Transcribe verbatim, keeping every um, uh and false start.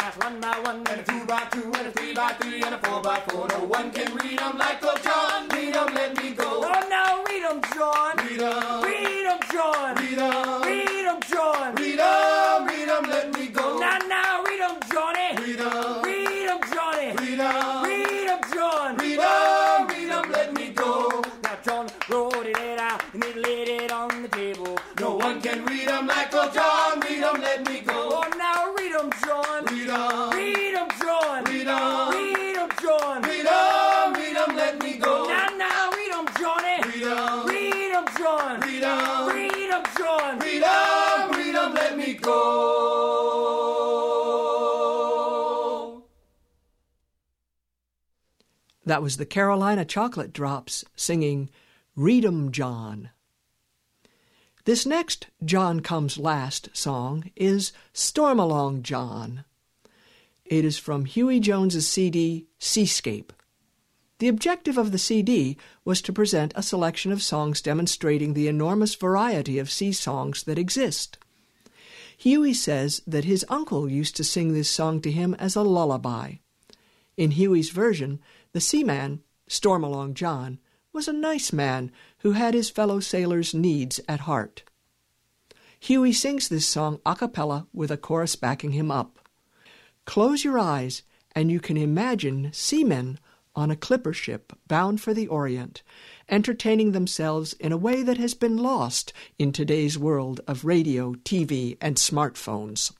class one by one, and a two by two, and a three by three, and a four by four. No one can read them like Coach John. Read them, let me go. Oh, now read them, John. Read them. Read them, John. Read them. Read them, John. Read them. Read them, let me go. Now, now read them, Johnny. Read them. Read them, Johnny. Read them. Read them, John. Read them. Read them, let me go. Now, John wrote it out and he laid it on the table. No one can read them like Coach John. Read them, let me go. Oh, now read them, John. Read them. Read them, John. Read them. Read them, John. Read them. Read them, let me go. Now, now read them, Johnny. Read them. Read them, John. Read them. Read them, John. Read them. Read them, let me go. That was the Carolina Chocolate Drops singing Read 'em, John. This next John Comes Last song is Storm Along, John. It is from Huey Jones's C D, Seascape. The objective of the C D was to present a selection of songs demonstrating the enormous variety of sea songs that exist. Huey says that his uncle used to sing this song to him as a lullaby. In Huey's version, the seaman, Storm Along John, was a nice man who had his fellow sailors' needs at heart. Huey sings this song a cappella with a chorus backing him up. Close your eyes and you can imagine seamen on a clipper ship bound for the Orient, entertaining themselves in a way that has been lost in today's world of radio, T V, and smartphones.